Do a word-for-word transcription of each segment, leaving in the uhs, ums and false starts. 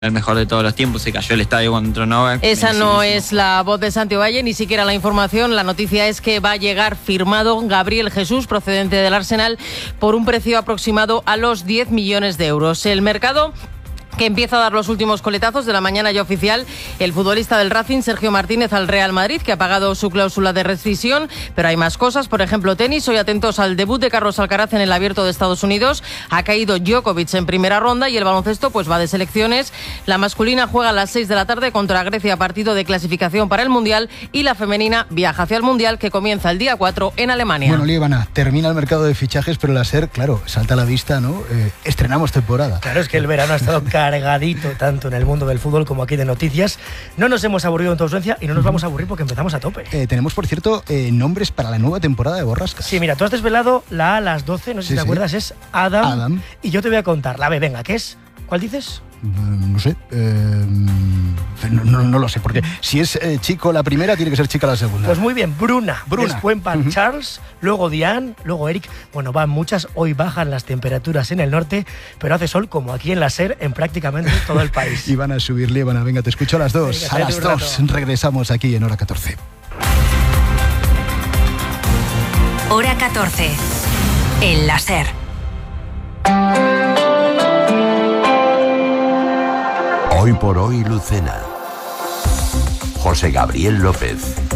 el mejor de todos los tiempos, se cayó el estadio cuando entró Novak. Esa no es la voz de Santi Ovalle, ni siquiera la información. La noticia es que va a llegar firmado Gabriel Jesús, procedente del Arsenal, por un precio aproximado a los diez millones de euros. El mercado que empieza a dar los últimos coletazos de la mañana ya oficial, el futbolista del Racing, Sergio Martínez, al Real Madrid, que ha pagado su cláusula de rescisión, pero hay más cosas, por ejemplo, tenis. Hoy atentos al debut de Carlos Alcaraz en el Abierto de Estados Unidos. Ha caído Djokovic en primera ronda y el baloncesto pues va de selecciones. La masculina juega a las seis de la tarde contra Grecia, partido de clasificación para el Mundial, y la femenina viaja hacia el Mundial, que comienza el día cuatro en Alemania. Bueno, Líbana, termina el mercado de fichajes, pero la SER, claro, salta a la vista, ¿no? Eh, estrenamos temporada. Claro, es que el verano ha estado cargadito tanto en el mundo del fútbol como aquí de noticias. No nos hemos aburrido en tu ausencia y no nos vamos a aburrir porque empezamos a tope. Eh, tenemos, por cierto, eh, nombres para la nueva temporada de Borrascas. Sí, mira, tú has desvelado la A a las doce, no sé sí, si te sí. acuerdas, es Adam, Adam. Y yo te voy a contar la B, venga, ¿qué es? ¿Cuál dices? No sé, eh, no, no, no lo sé, porque si es eh, chico la primera, tiene que ser chica la segunda. Pues muy bien, Bruna, Bruna. después van Uh-huh. Charles, luego Diane, luego Eric. Bueno, van muchas, hoy bajan las temperaturas en el norte, pero hace sol como aquí en la SER en prácticamente todo el país. Y van a subir, Líbana, venga, te escucho a las dos. Venga, a las dos regresamos aquí en Hora catorce. Hora catorce, en la SER. Hoy por hoy, Lucena. José Gabriel López.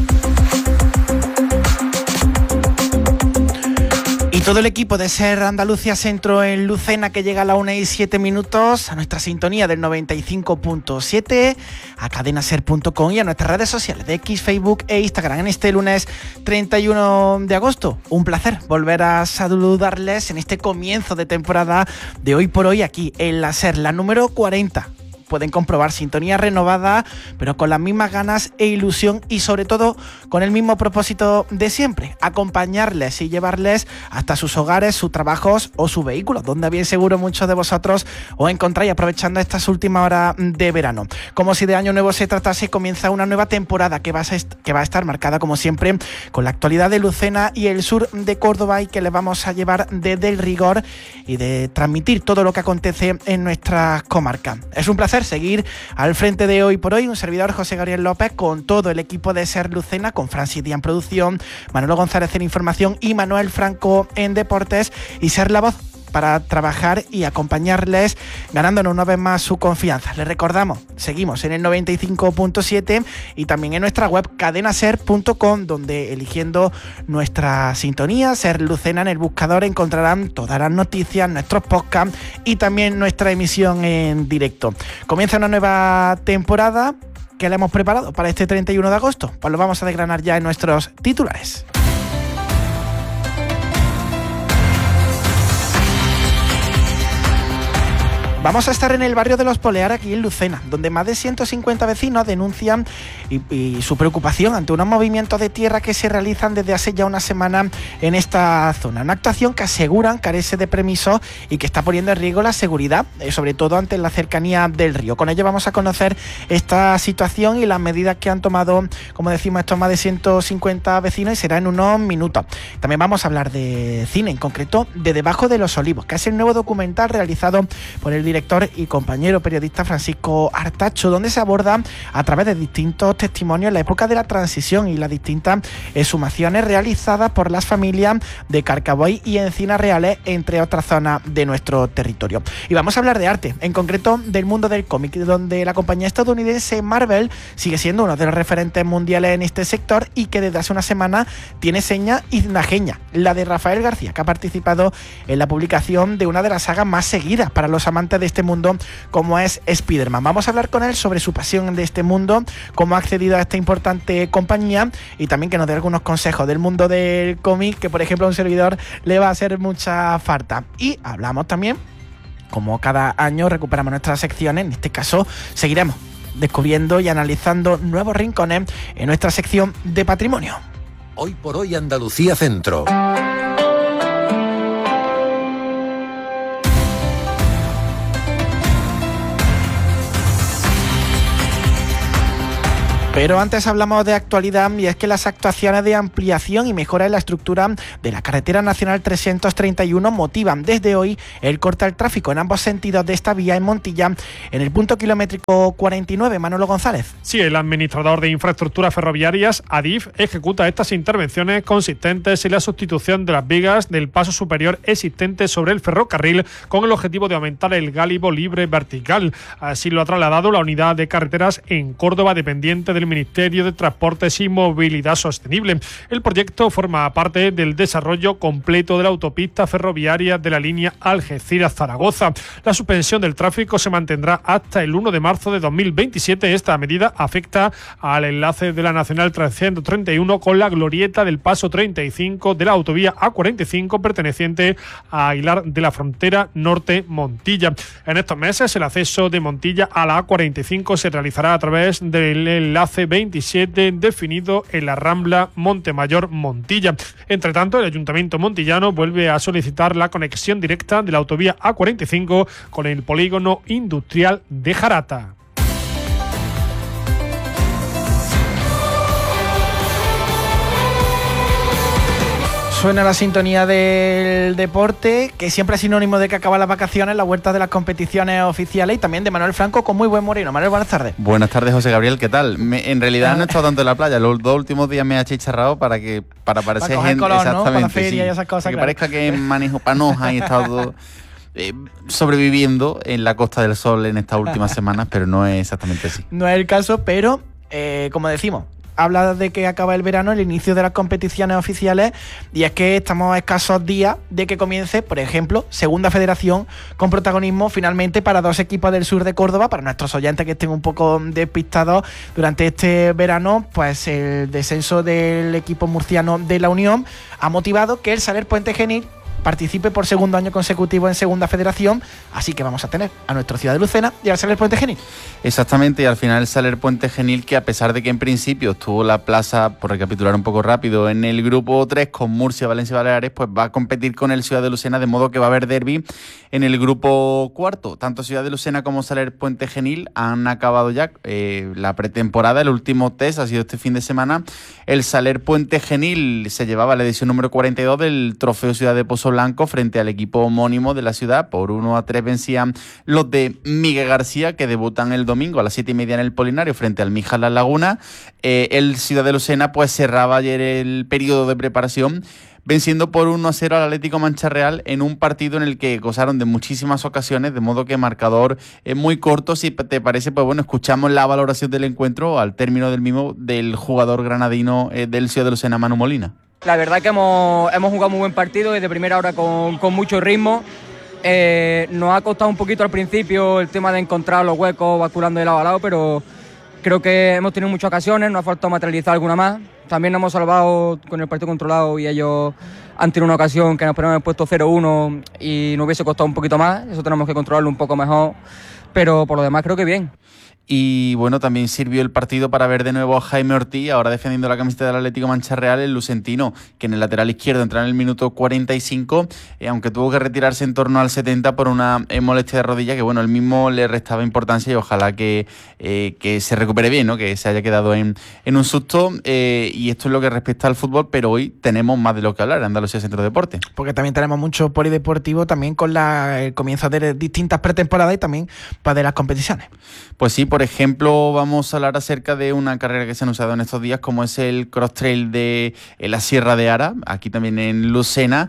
Y todo el equipo de SER Andalucía Centro en Lucena, que llega a la una y siete minutos, a nuestra sintonía del noventa y cinco punto siete, a cadena ser punto com y a nuestras redes sociales de X, Facebook e Instagram en este lunes treinta y uno de agosto. Un placer volver a saludarles en este comienzo de temporada de Hoy por Hoy aquí en la SER, la número cuarenta. Pueden comprobar sintonía renovada, pero con las mismas ganas e ilusión y sobre todo con el mismo propósito de siempre, acompañarles y llevarles hasta sus hogares, sus trabajos o sus vehículos, donde bien seguro muchos de vosotros os encontráis aprovechando estas últimas horas de verano. Como si de año nuevo se tratase, comienza una nueva temporada que va a, est- que va a estar marcada como siempre con la actualidad de Lucena y el sur de Córdoba, y que les vamos a llevar desde el rigor y de transmitir todo lo que acontece en nuestra comarca. Es un placer seguir al frente de Hoy por Hoy, un servidor, José Gabriel López, con todo el equipo de SER Lucena, con Francis Díaz en producción, Manolo González en información y Manuel Franco en deportes, y ser la voz para trabajar y acompañarles, ganándonos una vez más su confianza. Les recordamos, seguimos en el noventa y cinco punto siete y también en nuestra web cadena ser punto com, donde eligiendo nuestra sintonía, SER Lucena, en el buscador encontrarán todas las noticias, nuestros podcasts y también nuestra emisión en directo. Comienza una nueva temporada que le hemos preparado para este treinta y uno de agosto. Pues lo vamos a desgranar ya en nuestros titulares. Vamos a estar en el barrio de Los Polear, aquí en Lucena, donde más de ciento cincuenta vecinos denuncian y, y su preocupación ante unos movimientos de tierra que se realizan desde hace ya una semana en esta zona. Una actuación que aseguran carece de permiso y que está poniendo en riesgo la seguridad, eh, sobre todo ante la cercanía del río. Con ello vamos a conocer esta situación y las medidas que han tomado, como decimos, estos más de ciento cincuenta vecinos, y será en unos minutos. También vamos a hablar de cine, en concreto de Debajo de los Olivos, que es el nuevo documental realizado por el director y compañero periodista Francisco Artacho, donde se aborda a través de distintos testimonios la época de la transición y las distintas exhumaciones realizadas por las familias de Carcaboy y Encinas Reales, entre otras zonas de nuestro territorio. Y vamos a hablar de arte, en concreto del mundo del cómic, donde la compañía estadounidense Marvel sigue siendo uno de los referentes mundiales en este sector y que desde hace una semana tiene seña ignajeña, la de Rafael García, que ha participado en la publicación de una de las sagas más seguidas para los amantes de este mundo, como es Spider-Man. Vamos a hablar con él sobre su pasión de este mundo, cómo ha accedido a esta importante compañía, y también que nos dé algunos consejos del mundo del cómic, que por ejemplo a un servidor le va a hacer mucha falta. Y hablamos también, como cada año recuperamos nuestras secciones, en este caso seguiremos descubriendo y analizando nuevos rincones en nuestra sección de patrimonio. Hoy por Hoy, Andalucía Centro. Pero antes hablamos de actualidad y es que las actuaciones de ampliación y mejora en la estructura de la carretera nacional trescientos treinta y uno motivan desde hoy el corte al tráfico en ambos sentidos de esta vía en Montilla, en el punto kilométrico cuarenta y nueve. Manolo González. Sí, el administrador de infraestructuras ferroviarias, Adif, ejecuta estas intervenciones consistentes en la sustitución de las vigas del paso superior existente sobre el ferrocarril con el objetivo de aumentar el gálibo libre vertical. Así lo ha trasladado la unidad de carreteras en Córdoba, dependiente del Ministerio de Transportes y Movilidad Sostenible. El proyecto forma parte del desarrollo completo de la autopista ferroviaria de la línea Algeciras-Zaragoza. La suspensión del tráfico se mantendrá hasta el uno de marzo de dos mil veintisiete. Esta medida afecta al enlace de la Nacional trescientos treinta y uno con la glorieta del paso treinta y cinco de la autovía A cuarenta y cinco perteneciente a Aguilar de la Frontera Norte Montilla. En estos meses el acceso de Montilla a la A cuarenta y cinco se realizará a través del enlace veintisiete definido en la Rambla Montemayor-Montilla. Entre tanto, el Ayuntamiento montillano vuelve a solicitar la conexión directa de la autovía A cuarenta y cinco con el polígono industrial de Jarata. Suena la sintonía del deporte, que siempre es sinónimo de que acaban las vacaciones, la vuelta de las competiciones oficiales, y también de Manuel Franco con muy buen moreno. Manuel, buenas tardes. Buenas tardes, José Gabriel, ¿qué tal? Me, en realidad ah. no he estado tanto en la playa, los dos últimos días me he achicharrado para que para parecer para gente, color, exactamente, ¿no? Para la feria sí, y esas cosas, que claro. parezca que manejo panoja y he estado eh, sobreviviendo en la Costa del Sol en estas últimas semanas, pero no es exactamente así. No es el caso, pero eh, como decimos, habla de que acaba el verano, el inicio de las competiciones oficiales, y es que estamos a escasos días de que comience, por ejemplo, Segunda Federación, con protagonismo finalmente para dos equipos del sur de Córdoba. Para nuestros oyentes que estén un poco despistados, durante este verano, pues el descenso del equipo murciano de la Unión ha motivado que el Saler Puente Genil participe por segundo año consecutivo en Segunda Federación, así que vamos a tener a nuestra ciudad de Lucena y al Saler Puente Genil. Exactamente, y al final el Saler Puente Genil, que a pesar de que en principio estuvo la plaza, por recapitular un poco rápido, en el grupo tres con Murcia, Valencia y Baleares, pues va a competir con el Ciudad de Lucena, de modo que va a haber derbi en el grupo cuarto. Tanto Ciudad de Lucena como Saler Puente Genil han acabado ya eh, la pretemporada. El último test ha sido este fin de semana. El Saler Puente Genil se llevaba la edición número cuarenta y dos del Trofeo Ciudad de Pozo Blanco frente al equipo homónimo de la ciudad. Por uno a tres vencían los de Miguel García, que debutan el domingo a las siete y media en el Polinario frente al Mijas Las Lagunas. Eh, el Ciudad de Lucena pues cerraba ayer el periodo de preparación venciendo por uno a cero al Atlético Mancha Real en un partido en el que gozaron de muchísimas ocasiones, de modo que marcador es muy corto. Si te parece, pues bueno, escuchamos la valoración del encuentro al término del mismo del jugador granadino eh, del Ciudad de Lucena, Manu Molina. La verdad que hemos, hemos jugado muy buen partido desde primera hora con, con mucho ritmo. Eh, nos ha costado un poquito al principio el tema de encontrar los huecos basculando de lado a lado, pero creo que hemos tenido muchas ocasiones, nos ha faltado materializar alguna más. También nos hemos salvado con el partido controlado y ellos han tenido una ocasión que nos ponían en el puesto cero uno y nos hubiese costado un poquito más. Eso tenemos que controlarlo un poco mejor, pero por lo demás creo que bien. Y bueno, también sirvió el partido para ver de nuevo a Jaime Ortiz, ahora defendiendo la camiseta del Atlético Mancha Real, el lucentino, que en el lateral izquierdo entra en el minuto cuarenta y cinco, eh, aunque tuvo que retirarse en torno al setenta por una eh, molestia de rodilla que bueno, él mismo le restaba importancia y ojalá que, eh, que se recupere bien, ¿no? Que se haya quedado en, en un susto. Eh, y esto es lo que respecta al fútbol, pero hoy tenemos más de lo que hablar en Andalucía Centro de Deporte. Porque también tenemos mucho polideportivo, también con la, el comienzo de distintas pretemporadas y también para de las competiciones. Pues sí, por ejemplo, vamos a hablar acerca de una carrera que se ha anunciado en estos días, como es el Cross Trail de la Sierra de Ara, aquí también en Lucena.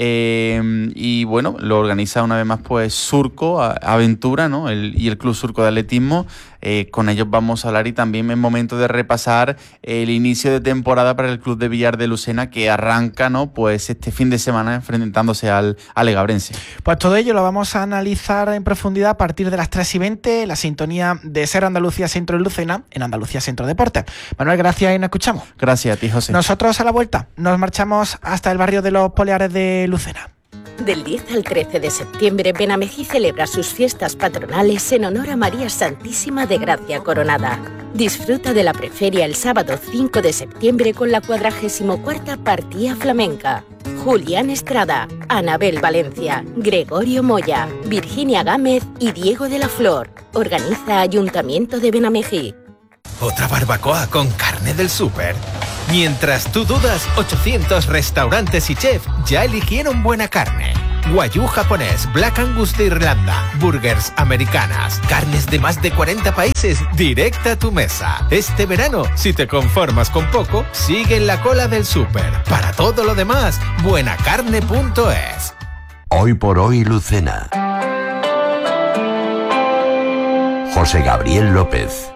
Eh, y bueno, lo organiza una vez más pues Surco Aventura, ¿no? El, y el Club Surco de Atletismo. Eh, con ellos vamos a hablar y también es momento de repasar el inicio de temporada para el Club de Billar de Lucena, que arranca, ¿no? Pues este fin de semana enfrentándose al, al Legabrense. Pues todo ello lo vamos a analizar en profundidad a partir de las tres y veinte, la sintonía de Ser Andalucía Centro en Lucena, en Andalucía Centro Deportes. Manuel, gracias y nos escuchamos. Gracias a ti, José. Nosotros a la vuelta nos marchamos hasta el barrio de los Poleares de Lucena. Del diez al trece de septiembre, Benamejí celebra sus fiestas patronales en honor a María Santísima de Gracia Coronada. Disfruta de la preferia el sábado cinco de septiembre con la cuadragésimo cuarta partida flamenca. Julián Estrada, Anabel Valencia, Gregorio Moya, Virginia Gámez y Diego de la Flor. Organiza Ayuntamiento de Benamejí. ¿Otra barbacoa con carne del súper? Mientras tú dudas, ochocientos restaurantes y chefs ya eligieron buena carne. Wagyu japonés, Black Angus de Irlanda, burgers americanas, carnes de más de cuarenta países, directa a tu mesa. Este verano, si te conformas con poco, sigue en la cola del súper. Para todo lo demás, buenacarne punto es. Hoy por hoy, Lucena. José Gabriel López.